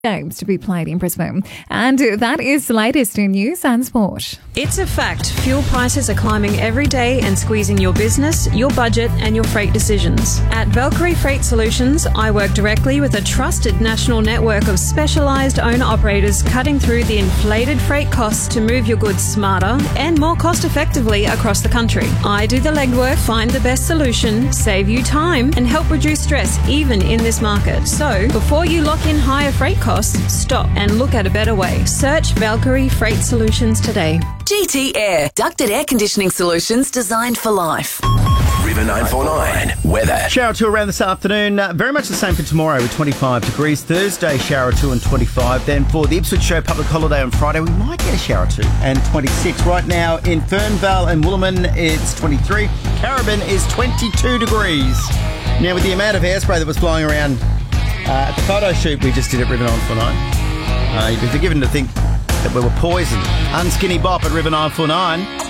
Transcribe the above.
games to be played in Brisbane. And that is the latest in news and sport. It's a fact. Fuel prices are climbing every day and squeezing your business, your budget and your freight decisions. At Valkyrie Freight Solutions, I work directly with a trusted national network of specialised owner-operators cutting through the inflated freight costs to move your goods smarter and more cost-effectively across the country. I do the legwork, find the best solution, save you time and help reduce stress even in this market. So, before you lock in higher freight costs, stop and look at a better way. Search Valkyrie Freight Solutions today. GT Air, ducted air conditioning solutions designed for life. River 949 weather. Shower 2 around this afternoon. Very much the same for tomorrow with 25 degrees. Thursday, shower 2 and 25. Then for the Ipswich Show public holiday on Friday, we might get a shower 2 and 26. Right now in Fernvale and Wooloman, it's 23. Caribin is 22 degrees. Now with the amount of hairspray that was flying around at the photo shoot we just did at River 949, you'd be forgiven to think that we were poisoned. Unskinny Bop at River 949.